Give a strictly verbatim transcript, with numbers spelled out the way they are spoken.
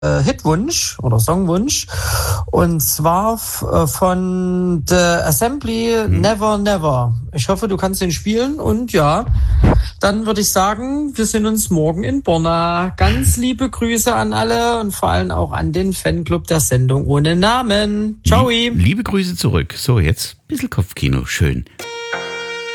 äh, Hitwunsch oder Songwunsch. Und zwar f- äh, von The Assembly Hm. Never Never. Ich hoffe, du kannst den spielen. Und ja, dann würde ich sagen, wir sehen uns morgen in Borna. Ganz liebe Grüße an alle und vor allem auch an den Fanclub der Sendung ohne Namen. Ciao. Lie- Liebe Grüße zurück. So, jetzt ein bisschen Kopfkino. Schön.